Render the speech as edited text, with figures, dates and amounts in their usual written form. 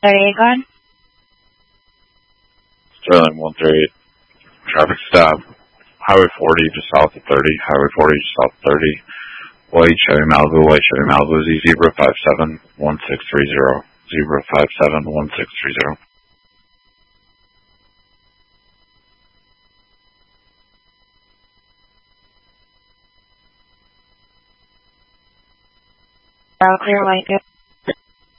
Oregon. Sterling 138. Traffic stop. Highway 40 just south of 30. Highway 40 just south of 30. White Chevy Malibu. White Chevy Malibu. Zebra 571630. Zebra 571630. Clear white.